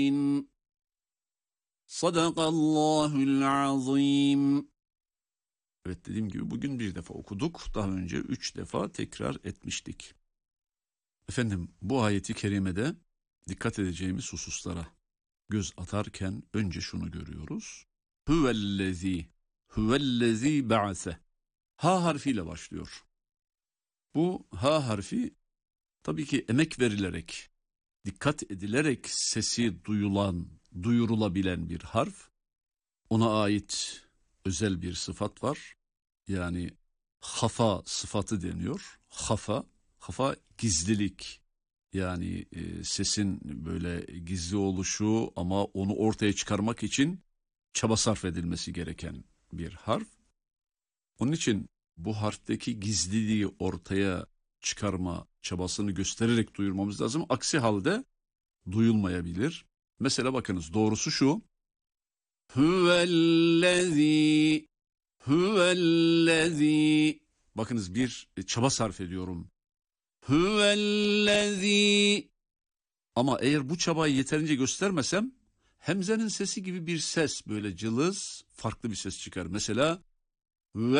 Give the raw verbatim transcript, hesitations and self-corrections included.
Sadakallahul azim. Evet, dediğim gibi bugün bir defa okuduk. Daha önce üç defa tekrar etmiştik. Efendim, bu ayeti kerimede dikkat edeceğimiz hususlara göz atarken önce şunu görüyoruz. Huvellezi, huvellezi ba'se. Ha harfiyle başlıyor. Bu ha harfi tabii ki emek verilerek, dikkat edilerek sesi duyulan, duyurulabilen bir harf. Ona ait özel bir sıfat var. Yani hafa sıfatı deniyor. Hafa, hafa gizlilik. Yani e, sesin böyle gizli oluşu ama onu ortaya çıkarmak için çaba sarf edilmesi gereken bir harf. Onun için bu harfteki gizliliği ortaya çıkarma çabasını göstererek duyurmamız lazım. Aksi halde duyulmayabilir. Mesela bakınız, doğrusu şu. Huvellezî, huvellezî. Bakınız, bir çaba sarf ediyorum. Huvellezî. Ama eğer bu çabayı yeterince göstermesem, hemzenin sesi gibi bir ses, böyle cılız, farklı bir ses çıkar. Mesela